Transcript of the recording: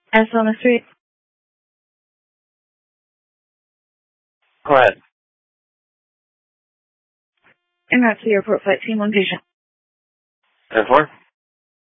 S on the street. Go ahead. En route to the airport, flight team 1 patient. 10-4.